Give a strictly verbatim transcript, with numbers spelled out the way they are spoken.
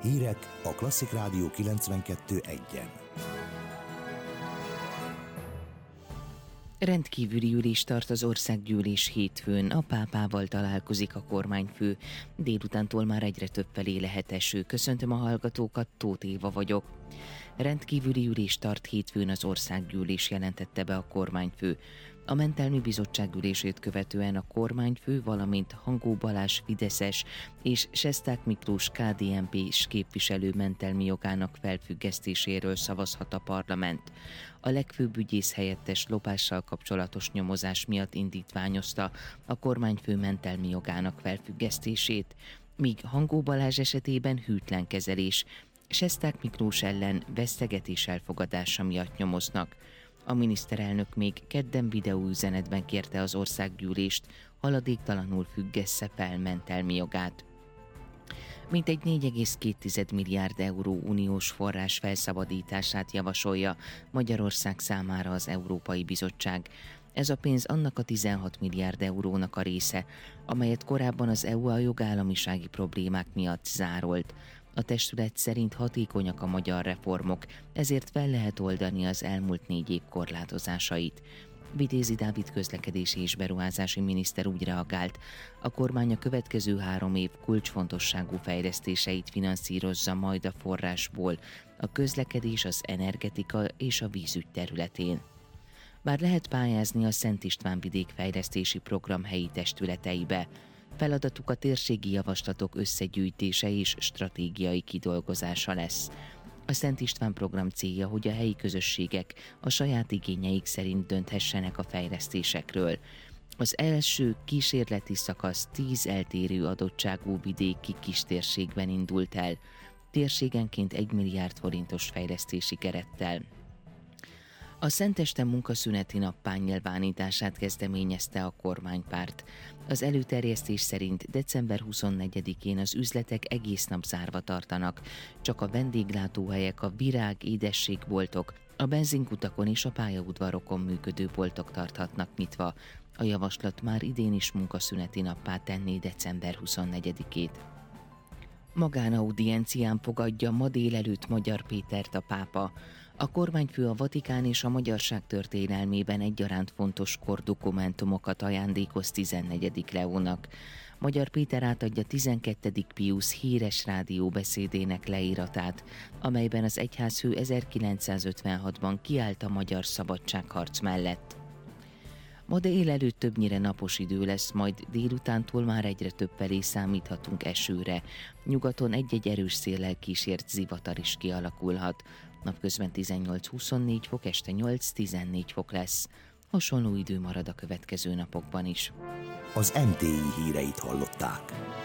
Hírek a Klasszik Rádió kilencvenkettő egyen. Rendkívüli ülés tart az országgyűlés hétfőn, a pápával találkozik a kormányfő. Délutántól már egyre több felé lehet eső. Köszöntöm a hallgatókat, Tóth Éva vagyok. Rendkívüli ülés tart hétfőn az országgyűlés, jelentette be a kormányfő. A mentelmi bizottság ülését követően a kormányfő, valamint Hangó Balázs fideszes és Sesták Miklós ká dé en pés képviselő mentelmi jogának felfüggesztéséről szavazhat a parlament. A legfőbb ügyész helyettes lopással kapcsolatos nyomozás miatt indítványozta a kormányfő mentelmi jogának felfüggesztését, míg Hangó Balázs esetében hűtlen kezelés, Sesták Miklós ellen vesztegetés elfogadása miatt nyomoznak. A miniszterelnök még kedden videóüzenetben kérte az országgyűlést, haladéktalanul függesse fel mentelmi jogát. Mintegy négy egész két milliárd euró uniós forrás felszabadítását javasolja Magyarország számára az Európai Bizottság. Ez a pénz annak a tizenhat milliárd eurónak a része, amelyet korábban az é u a jogállamisági problémák miatt zárolt. A testület szerint hatékonyak a magyar reformok, ezért fel lehet oldani az elmúlt négy év korlátozásait. Vitézi Dávid közlekedési és beruházási miniszter úgy reagált, a kormány a következő három év kulcsfontosságú fejlesztéseit finanszírozza majd a forrásból, a közlekedés, az energetika és a vízügy területén. Bár lehet pályázni a Szent István vidékfejlesztési program helyi testületeibe, feladatuk a térségi javaslatok összegyűjtése és stratégiai kidolgozása lesz. A Szent István program célja, hogy a helyi közösségek a saját igényeik szerint dönthessenek a fejlesztésekről. Az első kísérleti szakasz tíz eltérő adottságú vidéki kistérségben indult el, térségenként egy milliárd forintos fejlesztési kerettel. A Szenteste munkaszüneti nappá nyilvánítását kezdeményezte a kormánypárt. Az előterjesztés szerint december huszonnegyedikén az üzletek egész nap zárva tartanak, csak a vendéglátóhelyek, a virág, édességboltok, a benzinkutakon és a pályaudvarokon működő boltok tarthatnak nyitva. A javaslat már idén is munkaszüneti nappá tenné december huszonnegyedikét. Magánaudiencián fogadja ma délelőtt Magyar Pétert a pápa. A kormányfő a Vatikán és a magyarság történelmében egyaránt fontos kordokumentumokat ajándékoz tizennegyedik Leónak. Magyar Péter átadja tizenkettedik Piusz híres rádióbeszédének leíratát, amelyben az egyházfő ezerkilencszázötvenhatban kiállt a magyar szabadságharc mellett. Ma délelőtt többnyire napos idő lesz, majd délutántól már egyre több felé számíthatunk esőre. Nyugaton egy-egy erős széllel kísért zivatar is kialakulhat. Napközben tizennyolc-huszonnégy fok, este nyolc-tizennégy fok lesz. Hasonló idő marad a következő napokban is. Az em té i híreit hallották.